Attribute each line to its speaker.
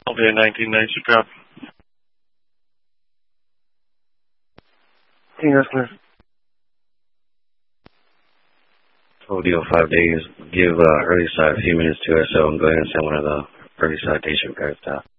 Speaker 1: Philadelphia 1990 Chicago. Yes, sir. Told you 5 days. Give early side a few minutes to or so and go ahead and send one of the early side patient guys out.